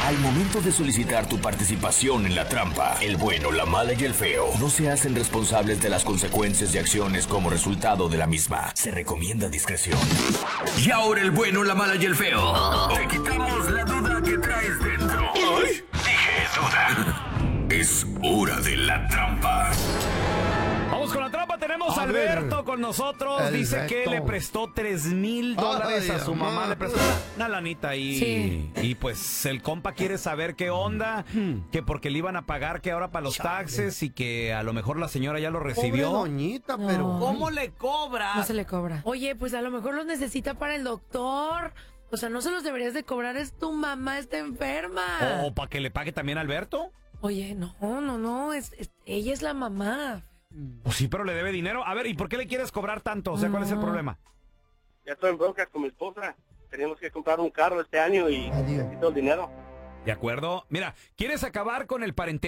Al momento de solicitar tu participación en la trampa, el bueno, la mala y el feo no se hacen responsables de las consecuencias y acciones como resultado de la misma. Se recomienda discreción. Y ahora el bueno, la mala y el feo. Te quitamos la duda que traes dentro. Ay, dije duda. Es hora de la trampa. Vamos con la trampa, tenemos a Alberto con nosotros. Dice que le prestó $3,000 a su mamá. Le prestó una lanita ahí. Sí. Y pues el compa quiere saber qué onda, que porque le iban a pagar que ahora para los taxes y que a lo mejor la señora ya lo recibió. Pobre doñita, pero... No. ¿Cómo le cobra? No se le cobra. Oye, pues a lo mejor los necesita para el doctor. O sea, no se los deberías de cobrar, es tu mamá, está enferma. ¿O para que le pague también a Alberto? Oye, no, ella es la mamá. Pues sí, pero le debe dinero. A ver, ¿y por qué le quieres cobrar tanto? O sea, ¿cuál es el problema? Ya estoy en broncas con mi esposa. Tenemos que comprar un carro este año y necesito el dinero. ¿De acuerdo? Mira, ¿quieres acabar con el parentesco?